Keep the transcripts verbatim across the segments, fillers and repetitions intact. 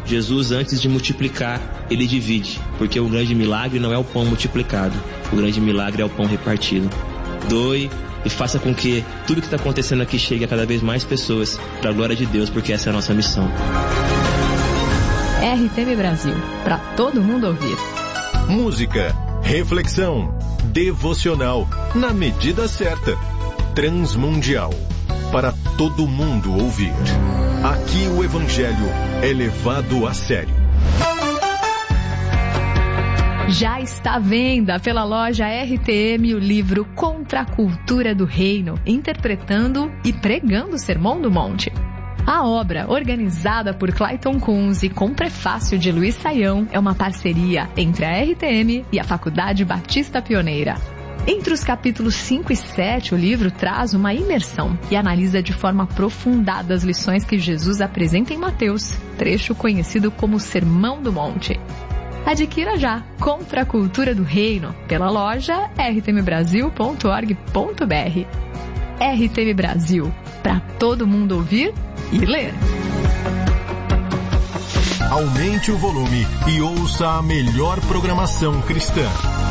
Jesus, antes de multiplicar, ele divide, porque o grande milagre não é o pão multiplicado, o grande milagre é o pão repartido. Doe e faça com que tudo que está acontecendo aqui chegue a cada vez mais pessoas, para a glória de Deus, porque essa é a nossa missão. R T M Brasil, para todo mundo ouvir. Música, reflexão, devocional, na medida certa. Transmundial, para todo mundo ouvir. Aqui o Evangelho é levado a sério. Já está à venda pela loja R T M o livro Contra a Cultura do Reino, interpretando e pregando o Sermão do Monte. A obra, organizada por Clayton Kunz e com prefácio de Luiz Saião, é uma parceria entre a R T M e a Faculdade Batista Pioneira. Entre os capítulos cinco e sete, o livro traz uma imersão e analisa de forma aprofundada as lições que Jesus apresenta em Mateus, trecho conhecido como Sermão do Monte. Adquira já Contra a Cultura do Reino pela loja r t m brasil ponto org ponto b r. R T M Brasil, para todo mundo ouvir e ler. Aumente o volume e ouça a melhor programação cristã.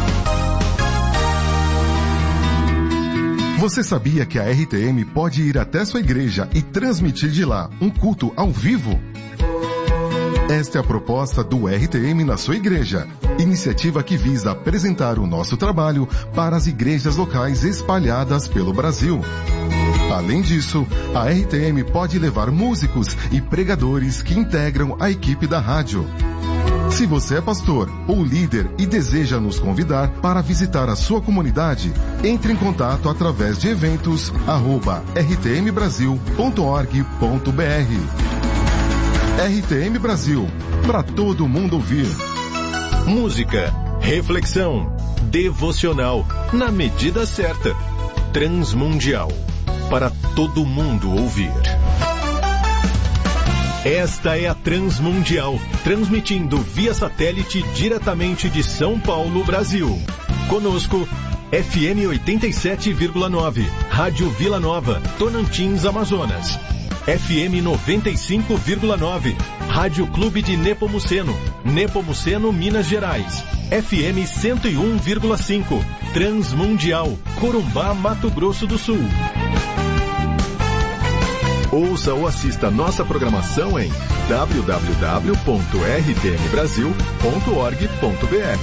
Você sabia que a R T M pode ir até sua igreja e transmitir de lá um culto ao vivo? Esta é a proposta do R T M na sua igreja, iniciativa que visa apresentar o nosso trabalho para as igrejas locais espalhadas pelo Brasil. Além disso, a R T M pode levar músicos e pregadores que integram a equipe da rádio. Se você é pastor ou líder e deseja nos convidar para visitar a sua comunidade, entre em contato através de eventos arroba r t m brasil ponto org ponto b r. R T M Brasil, para todo mundo ouvir. Música, reflexão, devocional, na medida certa. Transmundial, para todo mundo ouvir. Esta é a Transmundial, transmitindo via satélite diretamente de São Paulo, Brasil. Conosco, F M oitenta e sete vírgula nove, Rádio Vila Nova, Tonantins, Amazonas. F M noventa e cinco vírgula nove, Rádio Clube de Nepomuceno, Nepomuceno, Minas Gerais. F M cento e um vírgula cinco, Transmundial, Corumbá, Mato Grosso do Sul. Ouça ou assista nossa programação em w w w ponto r t m brasil ponto org ponto b r.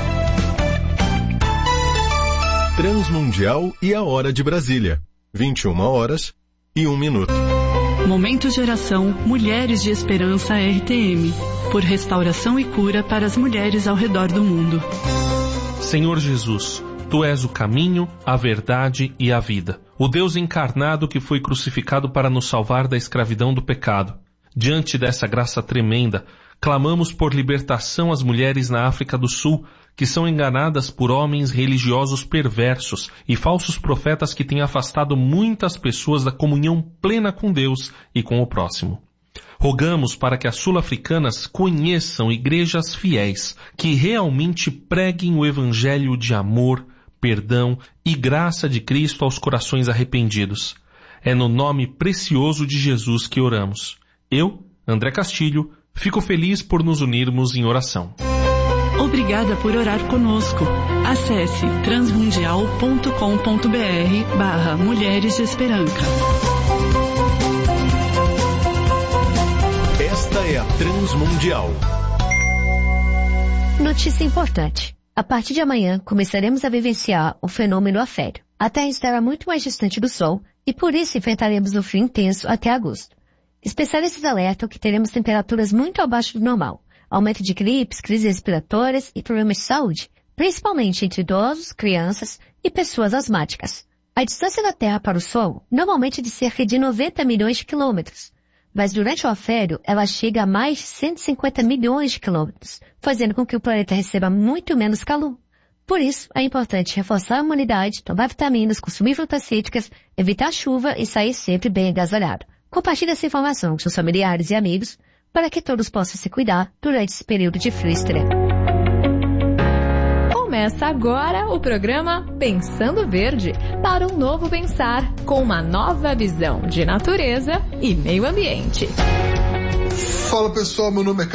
Transmundial e a hora de Brasília, vinte e uma horas e um minuto. Momento de oração Mulheres de Esperança R T M, por restauração e cura para as mulheres ao redor do mundo. Senhor Jesus, Tu és o caminho, a verdade e a vida. O Deus encarnado que foi crucificado para nos salvar da escravidão do pecado. Diante dessa graça tremenda, clamamos por libertação às mulheres na África do Sul, que são enganadas por homens religiosos perversos e falsos profetas que têm afastado muitas pessoas da comunhão plena com Deus e com o próximo. Rogamos para que as sul-africanas conheçam igrejas fiéis, que realmente preguem o evangelho de amor, perdão e graça de Cristo aos corações arrependidos. É no nome precioso de Jesus que oramos. Eu, André Castilho, fico feliz por nos unirmos em oração. Obrigada por orar conosco. Acesse transmundial ponto com ponto b r barra Mulheres de Esperança. Esta é a Transmundial. Notícia importante. A partir de amanhã, começaremos a vivenciar o fenômeno afério. A Terra estará muito mais distante do Sol e por isso enfrentaremos um frio intenso até agosto. Especialistas alertam que teremos temperaturas muito abaixo do normal, aumento de gripes, crises respiratórias e problemas de saúde, principalmente entre idosos, crianças e pessoas asmáticas. A distância da Terra para o Sol normalmente é de cerca de noventa milhões de quilômetros, mas durante o afério ela chega a mais de cento e cinquenta milhões de quilômetros, fazendo com que o planeta receba muito menos calor. Por isso, é importante reforçar a imunidade, tomar vitaminas, consumir frutas cítricas, evitar chuva e sair sempre bem agasalhado. Compartilhe essa informação com seus familiares e amigos para que todos possam se cuidar durante esse período de frio extremo. Começa agora o programa Pensando Verde, para um novo pensar, com uma nova visão de natureza e meio ambiente. Fala pessoal, meu nome é